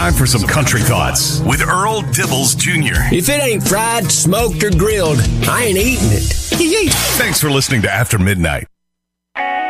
time for some country thoughts with Earl Dibbles Jr. If it ain't fried, smoked, or grilled, I ain't eating it. Thanks for listening to After Midnight.